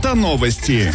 Автоновости.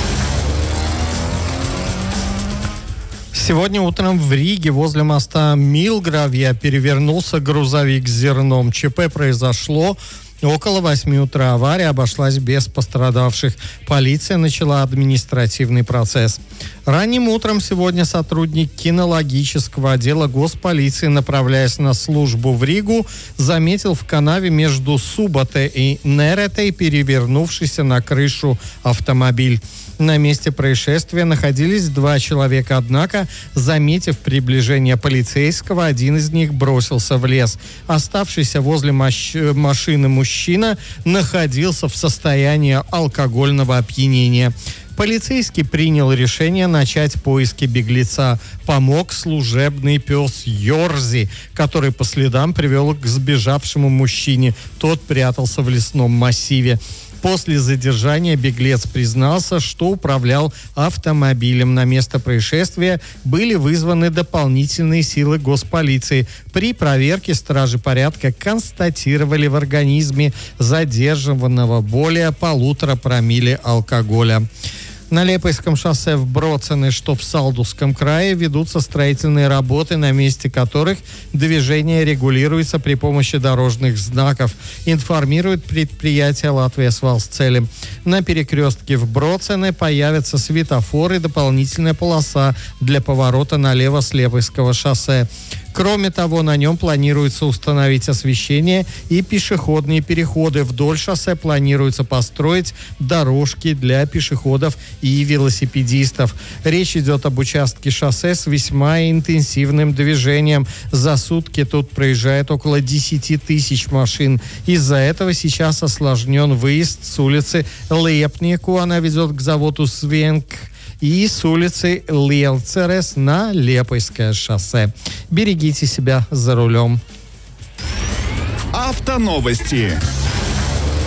Сегодня утром в Риге возле моста Милгравья перевернулся грузовик с зерном. ЧП произошло около 8 утра. Авария обошлась без пострадавших. Полиция начала административный процесс. Ранним утром сегодня сотрудник кинологического отдела госполиции, направляясь на службу в Ригу, заметил в канаве между Суботе и Неретой перевернувшийся на крышу автомобиль. На месте происшествия находились 2 человека, однако, заметив приближение полицейского, один из них бросился в лес. Оставшийся возле машины мужчина находился в состоянии алкогольного опьянения. Полицейский принял решение начать поиски беглеца. Помог служебный пес Йорзи, который по следам привел к сбежавшему мужчине. Тот прятался в лесном массиве. После задержания беглец признался, что управлял автомобилем. На место происшествия были вызваны дополнительные силы госполиции. При проверке стражи порядка констатировали в организме задержанного более 1,5 промилле алкоголя. На Лепойском шоссе в Броцене, что в Салдусском крае, ведутся строительные работы, на месте которых движение регулируется при помощи дорожных знаков, информирует предприятие «Латвия Свалсцелем». На перекрестке в Броцене появятся светофоры и дополнительная полоса для поворота налево с Лепойского шоссе. Кроме того, на нем планируется установить освещение и пешеходные переходы. Вдоль шоссе планируется построить дорожки для пешеходов и велосипедистов. Речь идет об участке шоссе с весьма интенсивным движением. За сутки тут проезжает около 10 тысяч машин. Из-за этого сейчас осложнен выезд с улицы Лепнику, она ведет к заводу Свенк, и с улицы Лелцерес на Лепойское шоссе. Берегите себя за рулем. Автоновости.